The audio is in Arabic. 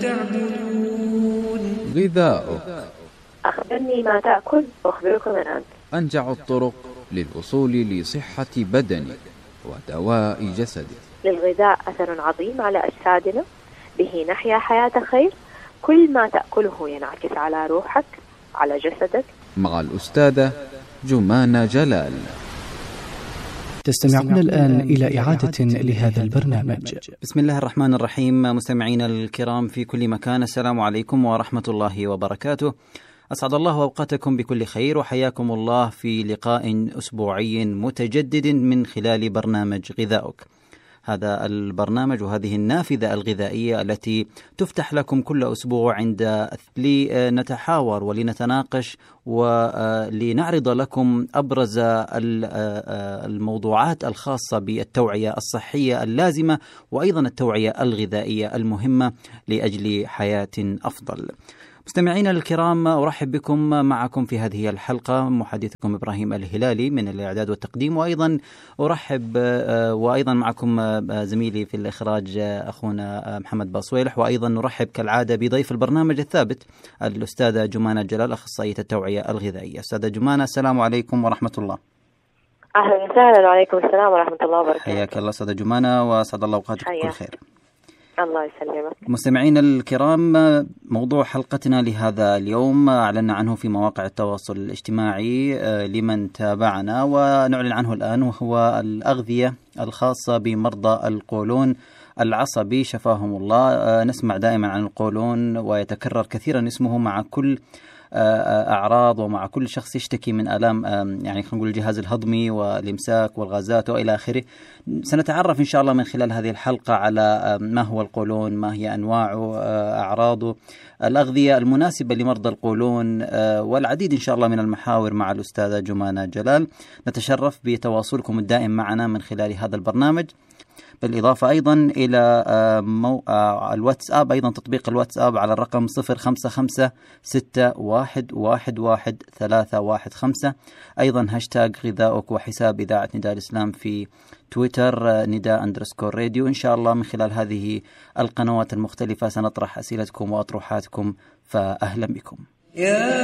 تعبدون. غذاؤك. أخبرني ما تأكل وأخبرك من أنت. أنجع الطرق للوصول لصحة بدنك ودواء جسدك. للغذاء أثر عظيم على أجسادنا، به نحيا حياة خير. كل ما تأكله ينعكس على روحك، على جسدك. مع الأستاذة جمانة جلال. تستمعون الآن إلى إعادة لهذا البرنامج. بسم الله الرحمن الرحيم. مستمعين الكرام في كل مكان، السلام عليكم ورحمة الله وبركاته. أسعد الله أوقاتكم بكل خير، وحياكم الله في لقاء أسبوعي متجدد من خلال برنامج غذاؤك. هذا البرنامج وهذه النافذة الغذائية التي تفتح لكم كل أسبوع لنتحاور ولنتناقش ولنعرض لكم أبرز الموضوعات الخاصة بالتوعية الصحية اللازمة، وأيضا التوعية الغذائية المهمة لأجل حياة أفضل. مستمعينا الكرام، أرحب بكم معكم في هذه الحلقة محدثكم إبراهيم الهلالي من الإعداد والتقديم، وأيضا أرحب وأيضا معكم زميلي في الإخراج أخونا محمد باصويلح، وأيضا نرحب كالعادة بضيف البرنامج الثابت الأستاذة جمانة جلال، أخصائية التوعية الغذائية. أستاذة جمانة، السلام عليكم ورحمة الله. أهلا وسهلا. وعليكم السلام ورحمة الله وبركاته. حياك الله أستاذة جمانة، وأسعد الله أوقاتك بكل خير. الله يسلمك. مستمعين الكرام، موضوع حلقتنا لهذا اليوم أعلنا عنه في مواقع التواصل الاجتماعي لمن تابعنا، ونعلن عنه الآن، وهو الأغذية الخاصة بمرضى القولون العصبي شفاهم الله. نسمع دائما عن القولون ويتكرر كثيرا اسمه مع كل أعراض ومع كل شخص يشتكي من آلام، يعني خلينا نقول الجهاز الهضمي والإمساك والغازات وإلى آخره. سنتعرف إن شاء الله من خلال هذه الحلقة على ما هو القولون، ما هي أنواعه، أعراضه، الأغذية المناسبة لمرضى القولون، والعديد إن شاء الله من المحاور مع الأستاذة جمانة جلال. نتشرف بتواصلكم الدائم معنا من خلال هذا البرنامج، بالإضافة أيضا إلى الواتساب، أيضا تطبيق الواتساب على الرقم 0556111315، أيضا هاشتاج غذاؤك، وحساب إذاعة نداء الإسلام في تويتر نداء_راديو. إن شاء الله من خلال هذه القنوات المختلفة سنطرح أسئلتكم وأطروحاتكم، فأهلا بكم.